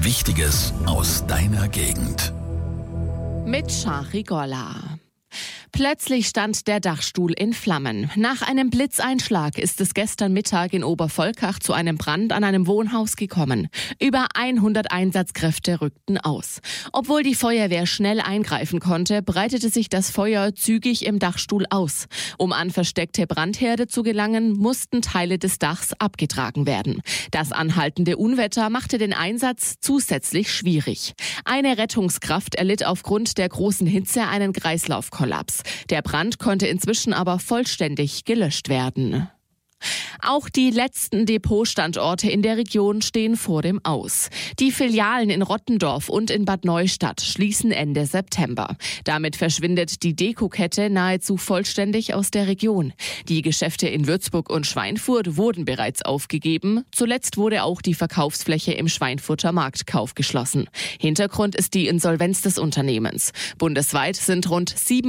Wichtiges aus deiner Gegend. Mit Shari Golla. Plötzlich stand der Dachstuhl in Flammen. Nach einem Blitzeinschlag ist es gestern Mittag in Obervolkach zu einem Brand an einem Wohnhaus gekommen. Über 100 Einsatzkräfte rückten aus. Obwohl die Feuerwehr schnell eingreifen konnte, breitete sich das Feuer zügig im Dachstuhl aus. Um an versteckte Brandherde zu gelangen, mussten Teile des Dachs abgetragen werden. Das anhaltende Unwetter machte den Einsatz zusätzlich schwierig. Eine Rettungskraft erlitt aufgrund der großen Hitze einen Kreislaufkollaps. Der Brand konnte inzwischen aber vollständig gelöscht werden. Auch die letzten Depotstandorte in der Region stehen vor dem Aus. Die Filialen in Rottendorf und in Bad Neustadt schließen Ende September. Damit verschwindet die Dekokette nahezu vollständig aus der Region. Die Geschäfte in Würzburg und Schweinfurt wurden bereits aufgegeben. Zuletzt wurde auch die Verkaufsfläche im Schweinfurter Marktkauf geschlossen. Hintergrund ist die Insolvenz des Unternehmens. Bundesweit sind rund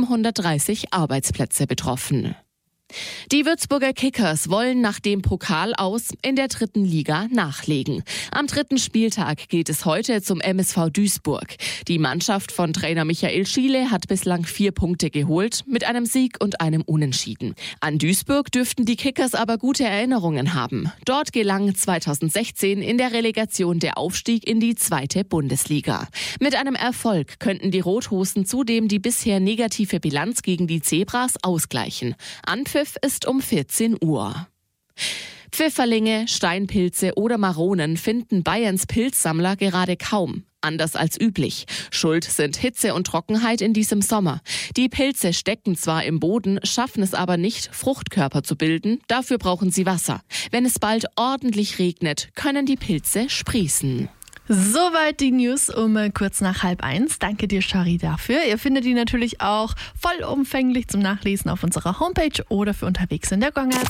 730 Arbeitsplätze betroffen. Die Würzburger Kickers wollen nach dem Pokal aus in der 3. Liga nachlegen. Am 3. Spieltag geht es heute zum MSV Duisburg. Die Mannschaft von Trainer Michael Schiele hat bislang 4 Punkte geholt, mit einem Sieg und einem Unentschieden. An Duisburg dürften die Kickers aber gute Erinnerungen haben. Dort gelang 2016 in der Relegation der Aufstieg in die 2. Bundesliga. Mit einem Erfolg könnten die Rothosen zudem die bisher negative Bilanz gegen die Zebras ausgleichen. Anpfiff ist um 14 Uhr. Pfifferlinge, Steinpilze oder Maronen finden Bayerns Pilzsammler gerade kaum. Anders als üblich. Schuld sind Hitze und Trockenheit in diesem Sommer. Die Pilze stecken zwar im Boden, schaffen es aber nicht, Fruchtkörper zu bilden. Dafür brauchen sie Wasser. Wenn es bald ordentlich regnet, können die Pilze sprießen. Soweit die News um kurz nach 12:30. Danke dir, Shari, dafür. Ihr findet die natürlich auch vollumfänglich zum Nachlesen auf unserer Homepage oder für unterwegs in der Gong-App.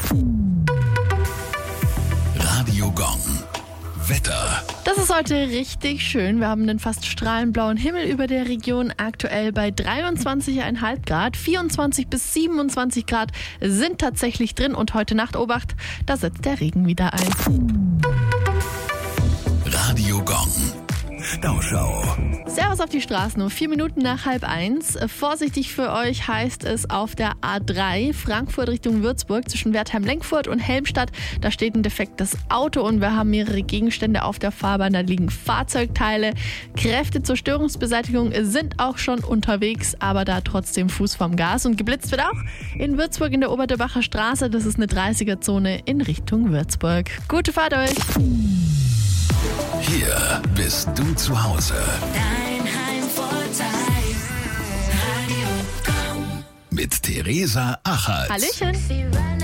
Radio Gong. Wetter. Das ist heute richtig schön. Wir haben einen fast strahlenblauen Himmel über der Region, aktuell bei 23,5 Grad. 24 bis 27 Grad sind tatsächlich drin und heute Nacht, Obacht, da setzt der Regen wieder ein. Radio Gong. Stauschau. Servus auf die Straßen, nur 4 Minuten nach 12:30. Vorsichtig für euch heißt es auf der A3 Frankfurt Richtung Würzburg zwischen Wertheim-Lenkfurt und Helmstadt. Da steht ein defektes Auto und wir haben mehrere Gegenstände auf der Fahrbahn. Da liegen Fahrzeugteile. Kräfte zur Störungsbeseitigung sind auch schon unterwegs, aber da trotzdem Fuß vom Gas. Und geblitzt wird auch in Würzburg in der Oberdebacher Straße. Das ist eine 30er-Zone in Richtung Würzburg. Gute Fahrt euch! Hier bist du zu Hause. Dein Heimvorteil. Radio Gong. Mit Theresa Achatz. Hallöchen!